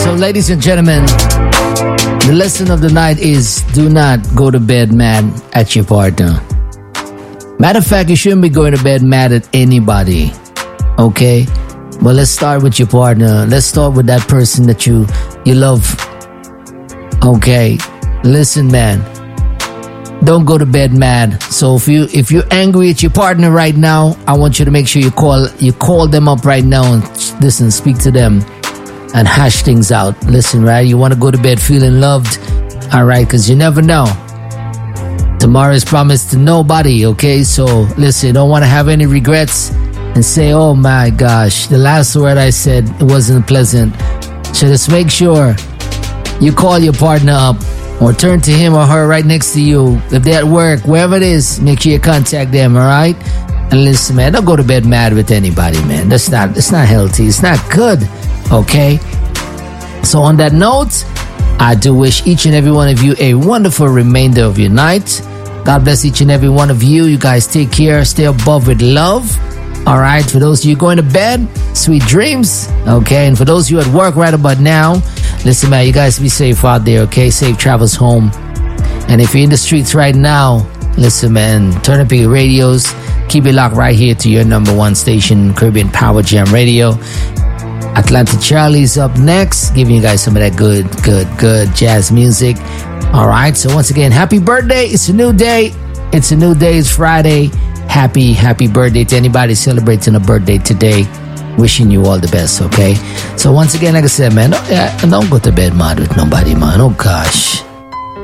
So, ladies and gentlemen, the lesson of the night is do not go to bed mad at your partner. Matter of fact, you shouldn't be going to bed mad at anybody. Okay? But let's start with your partner. Let's start with that person that you love. Okay? Listen, man. Don't go to bed mad. So if you're angry at your partner right now, I want you to make sure you call them up right now and listen, speak to them and hash things out. Listen, right? You want to go to bed feeling loved, all right? Because you never know. Tomorrow is promised to nobody, okay? So listen, don't want to have any regrets and say, oh my gosh, the last word I said, it wasn't pleasant. So just make sure you call your partner up or turn to him or her right next to you. If they're at work, wherever it is, make sure you contact them, all right? And listen, man, don't go to bed mad with anybody, man. It's not healthy. It's not good, okay? So on that note, I do wish each and every one of you a wonderful remainder of your night. God bless each and every one of you. You guys take care. Stay above with love. All right. For those of you going to bed, sweet dreams. Okay. And for those of you at work right about now, listen, man, you guys be safe out there. Okay. Safe travels home. And if you're in the streets right now, listen, man, turn up your radios. Keep it locked right here to your number one station, Caribbean Power Jam Radio. Atlanta Charlie's up next, giving you guys some of that good jazz music. All right. So once again, happy birthday. It's a new day. It's Friday. Happy birthday to anybody celebrating a birthday today. Wishing you all the best, okay? So once again, like I said, man, don't go to bed mad with nobody, man. Oh, gosh.